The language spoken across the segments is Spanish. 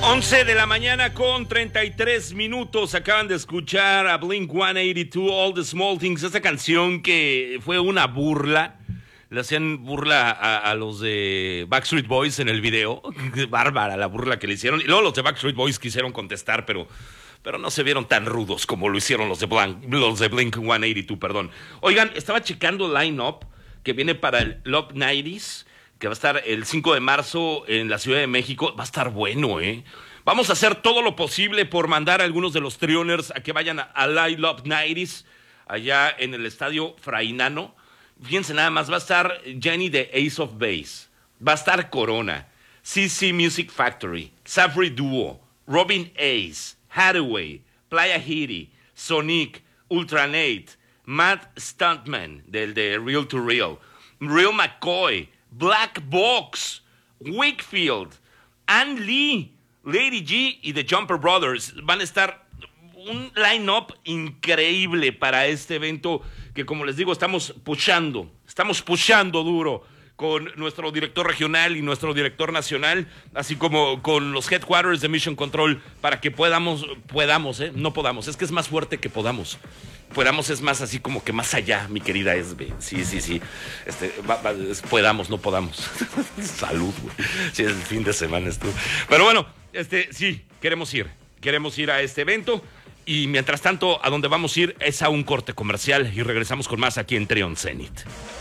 11 de la mañana con 33 minutos. Acaban de escuchar a Blink-182, All the Small Things. Esta canción que fue una burla. Le hacían burla a los de Backstreet Boys en el video. Bárbara la burla que le hicieron. Y luego los de Backstreet Boys quisieron contestar, pero no se vieron tan rudos como lo hicieron los de Blink-182, perdón. Oigan, estaba checando el line-up que viene para el Love 90s, que va a estar el 5 de marzo en la Ciudad de México. Va a estar bueno, ¿eh? Vamos a hacer todo lo posible por mandar a algunos de los Trioners a que vayan a Live Love 90s, allá en el Estadio Frainano. Fíjense nada más, va a estar Jenny de Ace of Base, va a estar Corona, CC Music Factory, Safri Duo, Robin Ace, Hathaway, Playa Hiri, Sonic, Ultranate, Matt Stuntman, del de Real to Real, Real McCoy, Black Box, Wakefield, Ann Lee, Lady G y The Jumper Brothers. Van a estar un line-up increíble para este evento que, como les digo, estamos pushando duro con nuestro director regional y nuestro director nacional, así como con los headquarters de Mission Control, para que podamos, no podamos, es que es más fuerte que podamos es más así como que más allá, mi querida Esbe. Sí. Podamos, no podamos. Salud, güey. Sí, es el fin de semana esto. Pero bueno, sí, queremos ir a este evento. Y mientras tanto, a donde vamos a ir es a un corte comercial y regresamos con más aquí en Trion Zenith.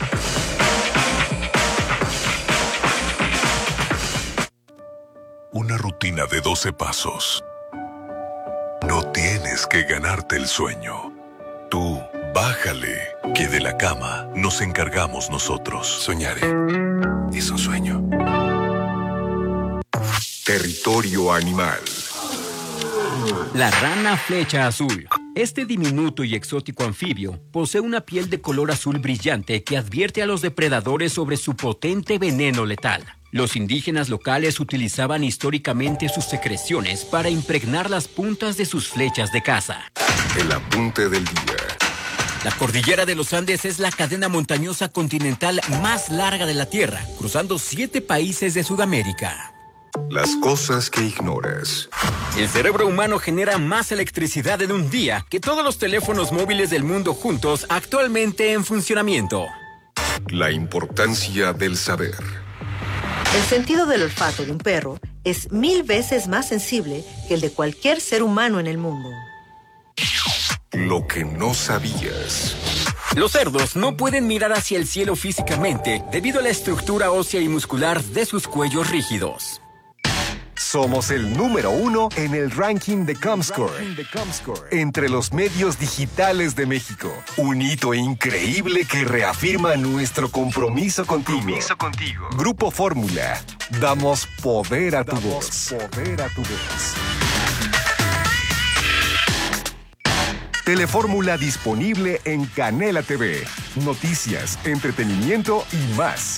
Una rutina de 12 pasos. No tienes que ganarte el sueño. Tú, bájale, que de la cama nos encargamos nosotros. Soñaré. Es un sueño. Territorio animal. La rana flecha azul. Este diminuto y exótico anfibio posee una piel de color azul brillante que advierte a los depredadores sobre su potente veneno letal. Los indígenas locales utilizaban históricamente sus secreciones para impregnar las puntas de sus flechas de caza. El apunte del día. La cordillera de los Andes es la cadena montañosa continental más larga de la Tierra, cruzando 7 países de Sudamérica. Las cosas que ignoras. El cerebro humano genera más electricidad en un día que todos los teléfonos móviles del mundo juntos actualmente en funcionamiento. La importancia del saber. El sentido del olfato de un perro es 1000 veces más sensible que el de cualquier ser humano en el mundo. Lo que no sabías. Los cerdos no pueden mirar hacia el cielo físicamente debido a la estructura ósea y muscular de sus cuellos rígidos. Somos el número 1 en el ranking de Comscore entre los medios digitales de México. Un hito increíble que reafirma nuestro compromiso contigo. Grupo Fórmula. Damos poder a tu voz. Telefórmula disponible en Canela TV. Noticias, entretenimiento y más.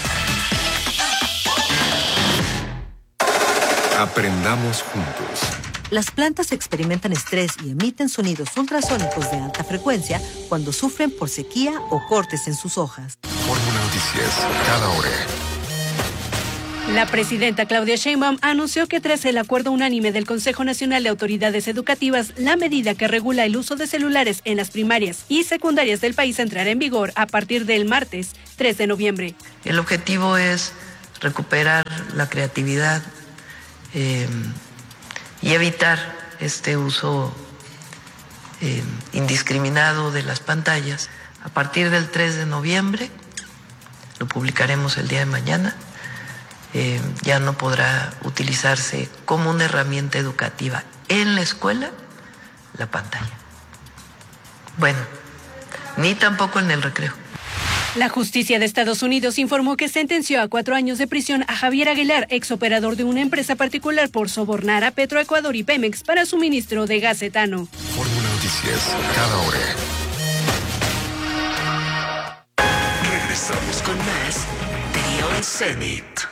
Aprendamos juntos. Las plantas experimentan estrés y emiten sonidos ultrasónicos de alta frecuencia cuando sufren por sequía o cortes en sus hojas. Fórmula Noticias, cada hora. La presidenta Claudia Sheinbaum anunció que tras el acuerdo unánime del Consejo Nacional de Autoridades Educativas, la medida que regula el uso de celulares en las primarias y secundarias del país entrará en vigor a partir del martes 3 de noviembre. El objetivo es recuperar la creatividad y evitar este uso indiscriminado de las pantallas. A partir del 3 de noviembre, lo publicaremos el día de mañana, ya no podrá utilizarse como una herramienta educativa en la escuela la pantalla. Bueno, ni tampoco en el recreo. La justicia de Estados Unidos informó que sentenció a 4 años de prisión a Javier Aguilar, exoperador de una empresa particular, por sobornar a Petroecuador y Pemex para suministro de gas etano. Fórmula Noticias, cada hora. Regresamos con más Trion Zenith.